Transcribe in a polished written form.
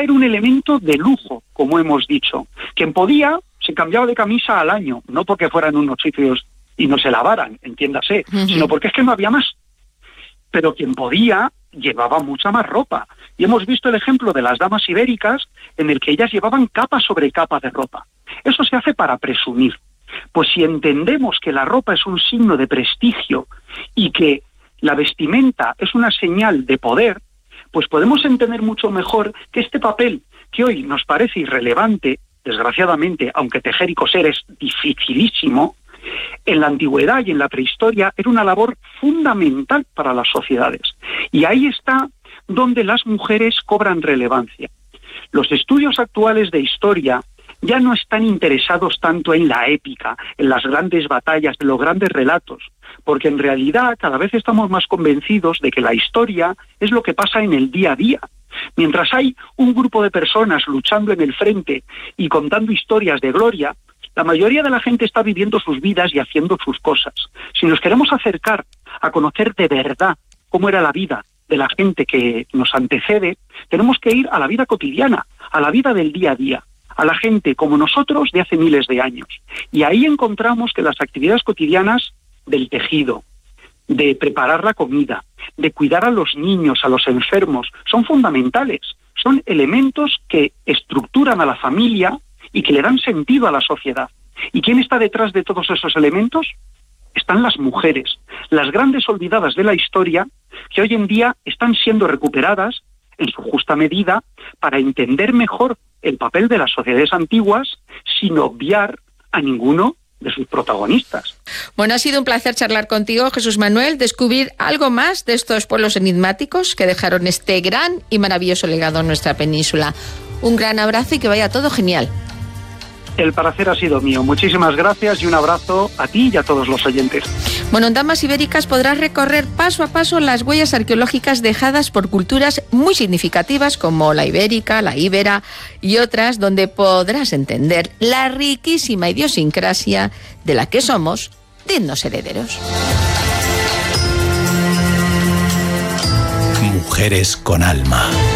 era un elemento de lujo, como hemos dicho. Quien podía se cambiaba de camisa al año, no porque fueran unos sitios y no se lavaran, entiéndase, sino porque es que no había más. Pero quien podía llevaba mucha más ropa. Y hemos visto el ejemplo de las damas ibéricas, en el que ellas llevaban capa sobre capa de ropa. Eso se hace para presumir. Pues si entendemos que la ropa es un signo de prestigio y que la vestimenta es una señal de poder, pues podemos entender mucho mejor que este papel, que hoy nos parece irrelevante, desgraciadamente, aunque tejer y coser es dificilísimo, en la antigüedad y en la prehistoria era una labor fundamental para las sociedades. Y ahí está donde las mujeres cobran relevancia. Los estudios actuales de historia ya no están interesados tanto en la épica, en las grandes batallas, en los grandes relatos, porque en realidad cada vez estamos más convencidos de que la historia es lo que pasa en el día a día. Mientras hay un grupo de personas luchando en el frente y contando historias de gloria, la mayoría de la gente está viviendo sus vidas y haciendo sus cosas. Si nos queremos acercar a conocer de verdad cómo era la vida de la gente que nos antecede, tenemos que ir a la vida cotidiana, a la vida del día a día, a la gente como nosotros de hace miles de años. Y ahí encontramos que las actividades cotidianas del tejido, de preparar la comida, de cuidar a los niños, a los enfermos, son fundamentales. Son elementos que estructuran a la familia y que le dan sentido a la sociedad. ¿Y quién está detrás de todos esos elementos? Están las mujeres, las grandes olvidadas de la historia, que hoy en día están siendo recuperadas en su justa medida para entender mejor el papel de las sociedades antiguas sin obviar a ninguno de sus protagonistas. Bueno, ha sido un placer charlar contigo, Jesús Manuel, descubrir algo más de estos pueblos enigmáticos que dejaron este gran y maravilloso legado en nuestra península. Un gran abrazo y que vaya todo genial. El placer ha sido mío. Muchísimas gracias y un abrazo a ti y a todos los oyentes. Bueno, en Damas Ibéricas podrás recorrer paso a paso las huellas arqueológicas dejadas por culturas muy significativas como la ibérica, la íbera y otras, donde podrás entender la riquísima idiosincrasia de la que somos dignos herederos. Mujeres con alma.